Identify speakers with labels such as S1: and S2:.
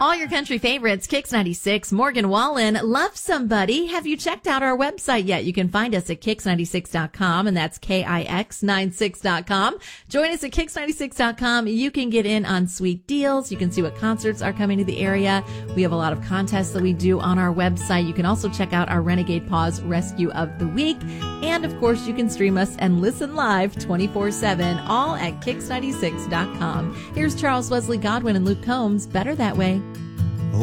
S1: All your country favorites, Kix 96, Morgan Wallen, Love Somebody. Have you checked out our website yet? You can find us at Kix96.com, and that's KIX96.com. Join us at Kix96.com. You can get in on sweet deals. You can see what concerts are coming to the area. We have a lot of contests that we do on our website. You can also check out our Renegade Paws Rescue of the Week. And, of course, you can stream us and listen live 24/7, all at Kix96.com. Here's Charles Wesley Godwin and Luke Combs, Better That Way.